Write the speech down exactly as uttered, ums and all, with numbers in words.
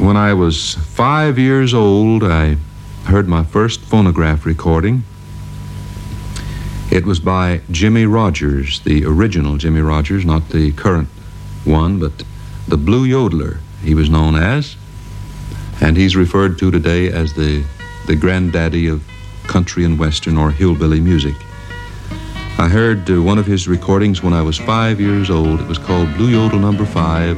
When I was five years old, I heard my first phonograph recording. It was by Jimmie Rodgers, the original Jimmie Rodgers, not the current one, but the Blue Yodeler, he was known as. And he's referred to today as the, the granddaddy of country and western or hillbilly music. I heard uh, one of his recordings when I was five years old. It was called Blue Yodel Number Five,